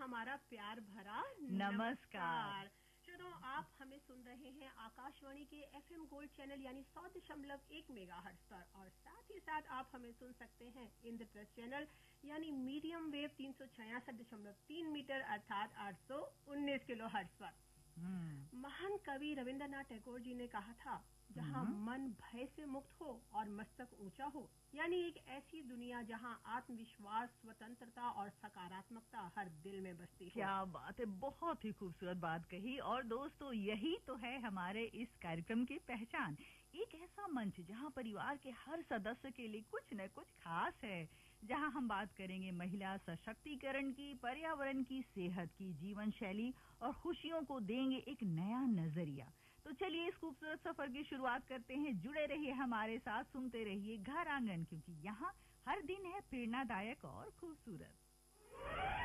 हमारा प्यार भरा नमस्कार। श्रोताओं, आप हमें सुन रहे हैं आकाशवाणी के FM गोल्ड चैनल यानी 100.1 मेगाहर्ट्ज पर, और साथ ही साथ आप हमें सुन सकते हैं इंद्रप्रस्थ चैनल यानी मीडियम वेव 366.3 मीटर अर्थात 819 किलोहर्ट्ज पर। महान कवि रविंद्रनाथ टैगोर जी ने कहा था, जहाँ मन भय से मुक्त हो और मस्तक ऊंचा हो, यानी एक ऐसी दुनिया जहाँ आत्मविश्वास, स्वतंत्रता और सकारात्मकता हर दिल में बसती हो। क्या बात है, बहुत ही खूबसूरत बात कही। और दोस्तों, यही तो है हमारे इस कार्यक्रम की पहचान, एक ऐसा मंच जहाँ परिवार के हर सदस्य के लिए कुछ न कुछ खास है, जहाँ हम बात करेंगे महिला सशक्तिकरण की, पर्यावरण की, सेहत की, जीवन शैली और खुशियों को देंगे एक नया नजरिया। तो चलिए इस खूबसूरत सफर की शुरुआत करते हैं। जुड़े रहिए हमारे साथ, सुनते रहिए घर आंगन, क्योंकि यहाँ हर दिन है प्रेरणादायक और खूबसूरत।